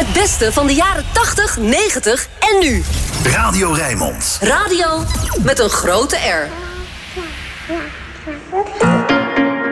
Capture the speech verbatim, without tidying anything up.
Het beste van de jaren tachtig, negentig en nu. Radio Rijnmond. Radio met een grote R.